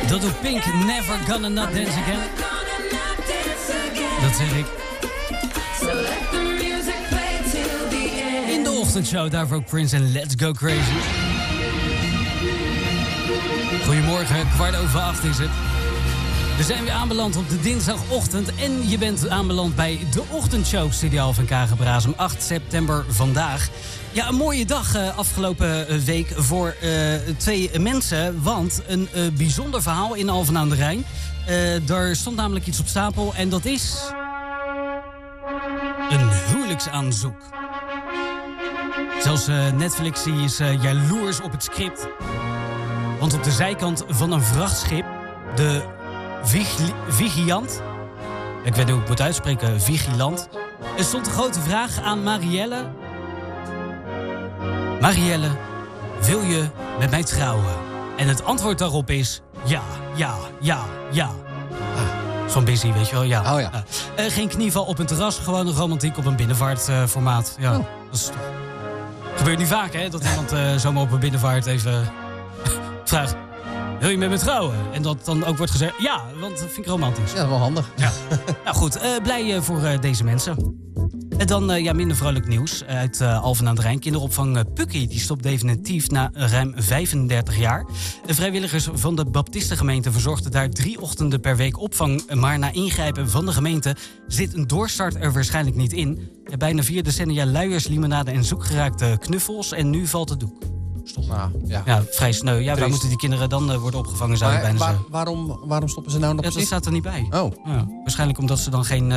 Dat doet Pink, Never Gonna Not Dance Again. Dat zeg ik. In de ochtendshow, daarvoor ook Prince en Let's Go Crazy. Goedemorgen, 7:15 is het. We zijn weer aanbeland op de dinsdagochtend en je bent aanbeland bij de ochtendshow Studio Alphen Kagenbrazem, 8 september vandaag. Ja, een mooie dag afgelopen week voor twee mensen, want een bijzonder verhaal in Alphen aan de Rijn. Daar stond namelijk iets op stapel en dat is een huwelijksaanzoek. Zelfs Netflix is jaloers op het script. Want op de zijkant van een vrachtschip, de Vigilant, ik weet niet hoe ik het moet uitspreken, Vigilant, er stond een grote vraag aan Marielle. Marielle, wil je met mij trouwen? En het antwoord daarop is ja. Zo'n busy, weet je wel, ja. Oh ja. Geen knieval op een terras, gewoon een romantiek op een binnenvaartformaat. Ja, dat is, gebeurt niet vaak, hè, dat iemand zomaar op een binnenvaart even vraagt, wil je met me trouwen? En dat dan ook wordt gezegd, ja, want dat vind ik romantisch. Ja, wel handig. Ja. Nou goed, blij voor deze mensen. En dan minder vrolijk nieuws uit Alphen aan de Rijn. Kinderopvang Pukkie die stopt definitief na ruim 35 jaar. De vrijwilligers van de Baptistengemeente verzorgden daar 3 ochtenden per week opvang. Maar na ingrijpen van de gemeente zit een doorstart er waarschijnlijk niet in. Bijna 4 decennia luiers, limonade en zoekgeraakte knuffels. En nu valt het doek. Ja, vrij sneu. Ja, waar moeten die kinderen dan worden opgevangen, zou je bijna zeggen. Waarom stoppen ze nou nog precies? Dat staat er niet bij. Oh. Ja, waarschijnlijk omdat ze dan geen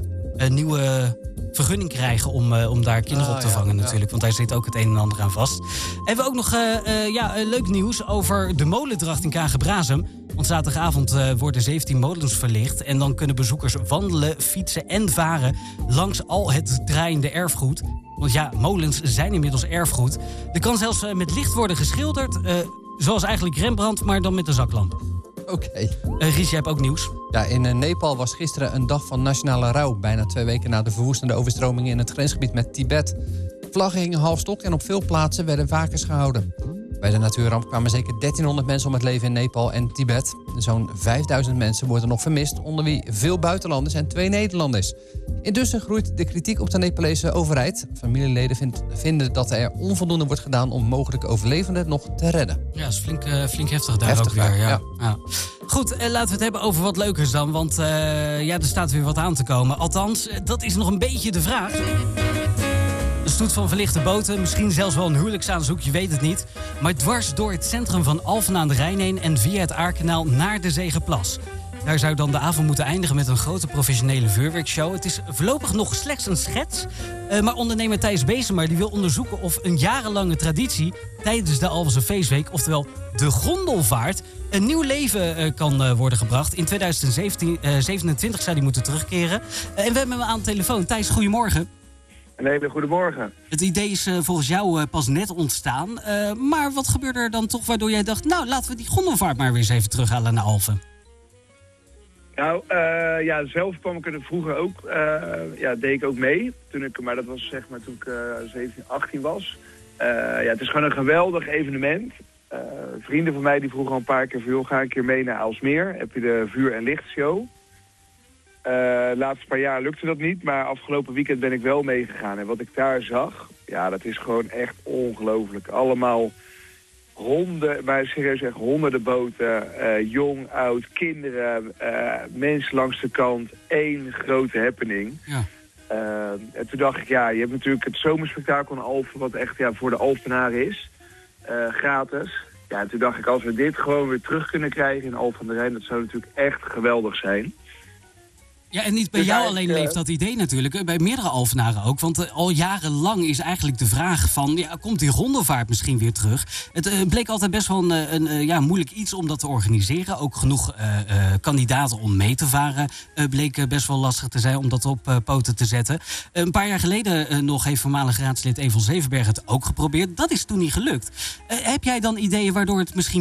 nieuwe vergunning krijgen om daar kinderen op te vangen natuurlijk. Want daar zit ook het een en ander aan vast. En we ook nog leuk nieuws over de molendracht in Kagenbrazem. Want zaterdagavond worden 17 molens verlicht. En dan kunnen bezoekers wandelen, fietsen en varen langs al het draaiende erfgoed. Want ja, molens zijn inmiddels erfgoed. Er kan zelfs met licht worden geschilderd. Zoals eigenlijk Rembrandt, maar dan met een zaklamp. Oké. Ries, jij hebt ook nieuws. Ja, in Nepal was gisteren een dag van nationale rouw. Bijna 2 weken na de verwoestende overstromingen in het grensgebied met Tibet. Vlaggen hingen half stok en op veel plaatsen werden wakens gehouden. Bij de natuurramp kwamen zeker 1300 mensen om het leven in Nepal en Tibet. Zo'n 5000 mensen worden nog vermist, onder wie veel buitenlanders en 2 Nederlanders. Intussen groeit de kritiek op de Nepalese overheid. Familieleden vinden dat er onvoldoende wordt gedaan om mogelijke overlevenden nog te redden. Ja, dat is flink heftig daar ook weer. Ja. Goed, laten we het hebben over wat leukers dan. Want er staat weer wat aan te komen. Althans, dat is nog een beetje de vraag. Een stoet van verlichte boten, misschien zelfs wel een huwelijksaanzoek, je weet het niet. Maar dwars door het centrum van Alphen aan de Rijn heen en via het Aarkanaal naar de Zegerplas. Daar zou dan de avond moeten eindigen met een grote professionele vuurwerkshow. Het is voorlopig nog slechts een schets. Maar ondernemer Thijs Bezemer die wil onderzoeken of een jarenlange traditie tijdens de Alphense feestweek, oftewel de gondelvaart, een nieuw leven kan worden gebracht. In 2027 zou die moeten terugkeren. En we hebben hem aan de telefoon. Thijs, goedemorgen. Een hele goede morgen. Het idee is volgens jou pas net ontstaan. Maar wat gebeurde er dan toch waardoor jij dacht, nou, laten we die gondelvaart maar weer eens even terughalen naar Alphen? Nou, zelf kwam ik er vroeger ook, deed ik ook mee. Maar dat was zeg maar toen ik 17, 18 was. Het is gewoon een geweldig evenement. Vrienden van mij die vroegen al een paar keer van, joh, ga een keer mee naar Aalsmeer. Heb je de vuur- en lichtshow. Laatste paar jaar lukte dat niet, maar afgelopen weekend ben ik wel meegegaan. En wat ik daar zag, ja, dat is gewoon echt ongelooflijk. Allemaal maar serieus echt honderden boten, jong, oud, kinderen, mensen langs de kant. 1 grote happening. Ja. En toen dacht ik, je hebt natuurlijk het zomerspektakel in Alphen, wat echt voor de Alphenaren is. Gratis. Ja, en toen dacht ik, als we dit gewoon weer terug kunnen krijgen in Alphen aan de Rijn, dat zou natuurlijk echt geweldig zijn. Ja, en niet bij jou alleen leeft dat idee natuurlijk, bij meerdere Alphenaren ook. Want al jarenlang is eigenlijk de vraag van, komt die gondelvaart misschien weer terug? Het bleek altijd best wel een moeilijk iets om dat te organiseren. Ook genoeg kandidaten om mee te varen bleek best wel lastig te zijn om dat op poten te zetten. Een paar jaar geleden nog heeft voormalig raadslid Evel Zevenberg het ook geprobeerd. Dat is toen niet gelukt. Heb jij dan ideeën waardoor het misschien